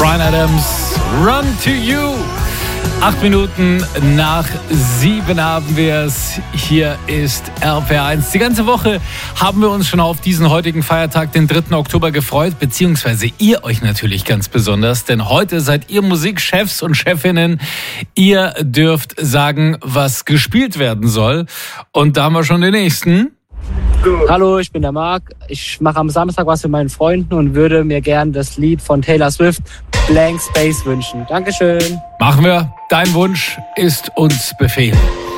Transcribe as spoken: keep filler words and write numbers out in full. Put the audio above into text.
Bryan Adams, Run to You. Acht Minuten nach sieben haben wir es. Hier ist R P R eins. Die ganze Woche haben wir uns schon auf diesen heutigen Feiertag, den dritten Oktober, gefreut. Beziehungsweise ihr euch natürlich ganz besonders. Denn heute seid ihr Musikchefs und Chefinnen. Ihr dürft sagen, was gespielt werden soll. Und da haben wir schon den nächsten. Hallo, ich bin der Marc. Ich mache am Samstag was mit meinen Freunden und würde mir gern das Lied von Taylor Swift, Blank Space, wünschen. Dankeschön. Machen wir. Dein Wunsch ist uns Befehl.